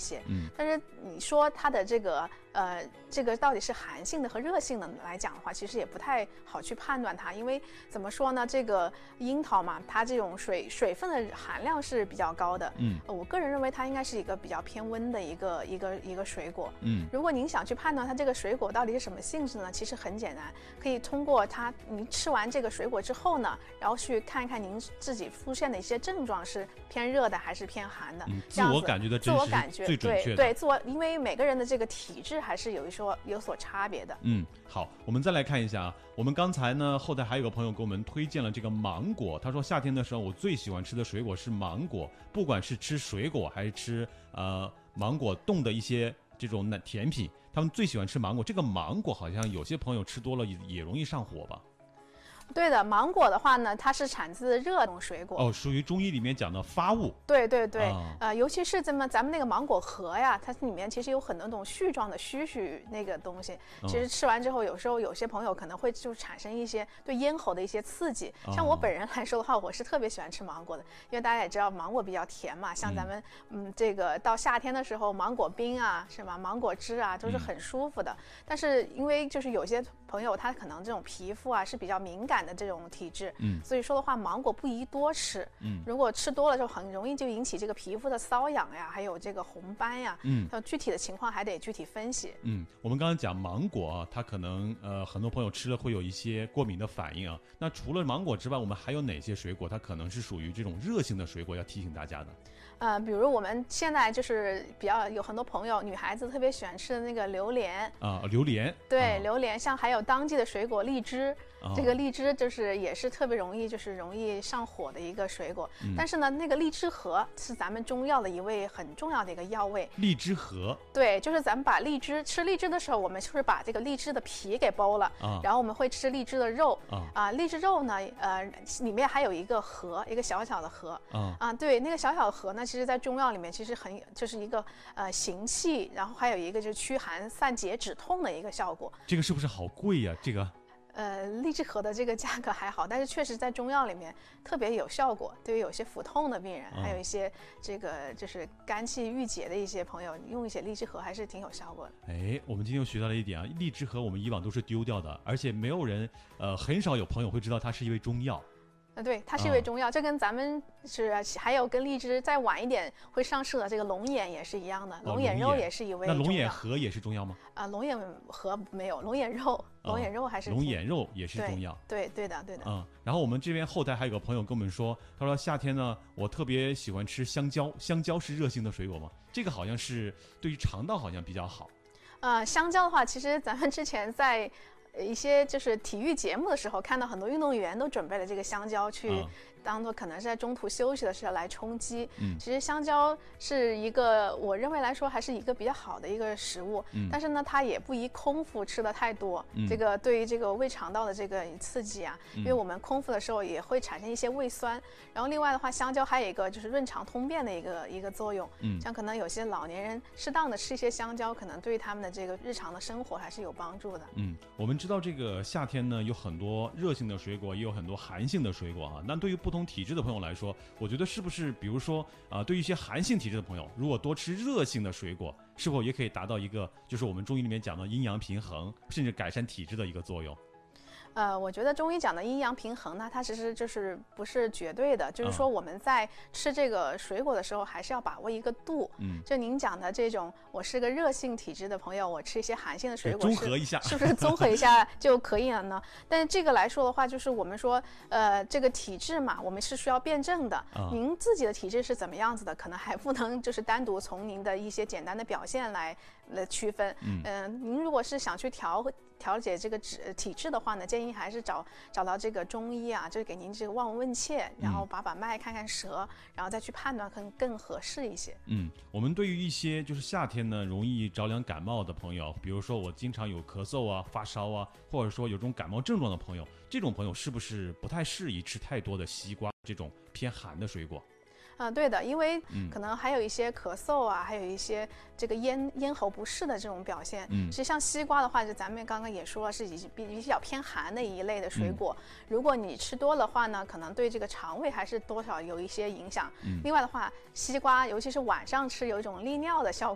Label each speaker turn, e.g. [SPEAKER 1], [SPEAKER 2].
[SPEAKER 1] 些。但是你说它的这个到底是寒性的和热性的来讲的话，其实也不太好去判断它，因为怎么说呢，这个樱桃嘛，它这种水分的含量是比较高的。我个人认为它应该是一个比较偏温的一个水果。如果您想去判断它这个水果到底是什么性质呢，其实很简单，可以通过您吃完这个水果之后呢，然后去看一看您自己出现的一些症状是偏热的还是偏寒的。
[SPEAKER 2] 自我感觉的真实最准确的。
[SPEAKER 1] 对，因为每个人的这个体质还是有所差别的。
[SPEAKER 2] 好，我们再来看一下啊，我们刚才呢后台还有个朋友给我们推荐了这个芒果，他说夏天的时候我最喜欢吃的水果是芒果，不管是吃水果还是吃芒果冻的一些这种甜品，他们最喜欢吃芒果。这个芒果好像有些朋友吃多了也容易上火吧？
[SPEAKER 1] 对的，芒果的话呢，它是产自热种水果，
[SPEAKER 2] 属于中医里面讲的发物。
[SPEAKER 1] 对，尤其是咱们那个芒果核呀，它里面其实有很多种絮状的须那个东西，其实吃完之后，有时候有些朋友可能会就产生一些对咽喉的一些刺激。像我本人来说的话，我是特别喜欢吃芒果的，因为大家也知道芒果比较甜嘛，像咱们这个到夏天的时候，芒果冰啊，是吧？芒果汁啊，都是很舒服的。但是因为就是有些朋友他可能这种皮肤啊是比较敏感的这种体质，所以说的话，芒果不宜多吃。如果吃多了之后，很容易就引起这个皮肤的瘙痒呀，还有这个红斑呀。具体的情况还得具体分析。
[SPEAKER 2] 我们刚才讲芒果啊，它可能很多朋友吃了会有一些过敏的反应啊。那除了芒果之外，我们还有哪些水果它可能是属于这种热性的水果，要提醒大家的？
[SPEAKER 1] 比如我们现在就是比较有很多朋友，女孩子特别喜欢吃的那个榴莲
[SPEAKER 2] 啊，榴莲。
[SPEAKER 1] 对，榴莲，像还有当季的水果荔枝，这个荔枝也是特别容易上火的一个水果。但是呢，那个荔枝核是咱们中药的一味很重要的一个药味。
[SPEAKER 2] 荔枝核，
[SPEAKER 1] 对，就是咱们把吃荔枝的时候，我们就是把这个荔枝的皮给剥了，然后我们会吃荔枝的肉荔枝肉呢，里面还有一个核，一个小小的核对，那个小小的核呢，其实在中药里面其实就是一个行气，然后还有一个就是驱寒散结止痛的一个效果。
[SPEAKER 2] 这个是不是好贵呀？这个
[SPEAKER 1] 荔枝核的这个价格还好，但是确实在中药里面特别有效果，对于有些腹痛的病人，还有一些这个就是肝气郁结的一些朋友，用一些荔枝核还是挺有效果的。
[SPEAKER 2] 我们今天又学到了一点啊，荔枝核我们以往都是丢掉的，而且没有人很少有朋友会知道它是一味中药。
[SPEAKER 1] 对，它是一味中药，这跟咱们还有跟荔枝再晚一点会上市的这个龙眼也是一样的，龙眼肉也是一味中药。
[SPEAKER 2] 那龙眼核也是中药吗？
[SPEAKER 1] 龙眼核没有，龙眼肉还是
[SPEAKER 2] 龙眼肉也是中药。
[SPEAKER 1] 对的。
[SPEAKER 2] 然后我们这边后台还有个朋友跟我们说，他说夏天呢，我特别喜欢吃香蕉，香蕉是热性的水果吗？这个好像是对于肠道好像比较好。
[SPEAKER 1] 香蕉的话，其实咱们之前在一些就是体育节目的时候，看到很多运动员都准备了这个香蕉去当做可能是在中途休息的时候来充饥。其实香蕉是一个我认为来说还是一个比较好的一个食物，但是呢它也不宜空腹吃的太多，这个对于这个胃肠道的这个刺激啊，因为我们空腹的时候也会产生一些胃酸。然后另外的话，香蕉还有一个就是润肠通便的一个作用，像可能有些老年人适当的吃一些香蕉，可能对于他们的这个日常的生活还是有帮助的。
[SPEAKER 2] 我们知道这个夏天呢有很多热性的水果，也有很多寒性的水果啊。那对于不同体质的朋友来说，我觉得是不是比如说对于一些寒性体质的朋友，如果多吃热性的水果，是否也可以达到一个就是我们中医里面讲的阴阳平衡，甚至改善体质的一个作用？
[SPEAKER 1] 我觉得中医讲的阴阳平衡呢，它其实就是不是绝对的，就是说我们在吃这个水果的时候，还是要把握一个度。就您讲的这种，我是个热性体质的朋友，我吃一些寒性的水果，
[SPEAKER 2] 综合一下，
[SPEAKER 1] 是不是综合一下就可以了呢？但是这个来说的话，就是我们说，这个体质嘛，我们是需要辩证的。您自己的体质是怎么样子的，可能还不能就是单独从您的一些简单的表现来区分。您如果是想去调节这个体质的话呢，建议还是找到这个中医啊，就是给您这个望闻问切，然后把脉看看舌，然后再去判断更合适一些。
[SPEAKER 2] 我们对于一些就是夏天呢容易着凉感冒的朋友，比如说我经常有咳嗽啊、发烧啊，或者说有这种感冒症状的朋友，这种朋友是不是不太适宜吃太多的西瓜这种偏寒的水果？
[SPEAKER 1] 对的，因为可能还有一些咳嗽啊，还有一些这个咽喉不适的这种表现。其实像西瓜的话，就咱们刚刚也说了，是比较偏寒的一类的水果。如果你吃多的话呢，可能对这个肠胃还是多少有一些影响。另外的话，西瓜尤其是晚上吃，有一种利尿的效果。